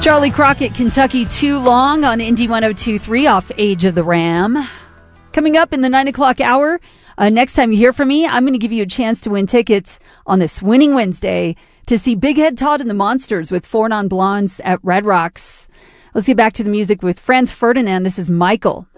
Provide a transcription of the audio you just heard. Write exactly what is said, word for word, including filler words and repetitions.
Charlie Crockett, Kentucky Too Long on Indy one oh two point three off Age of the Ram. Coming up in the nine o'clock hour, uh, next time you hear from me, I'm going to give you a chance to win tickets on this Winning Wednesday to see Big Head Todd and the Monsters with Four Non Blondes at Red Rocks. Let's get back to the music with Franz Ferdinand. This is Michael.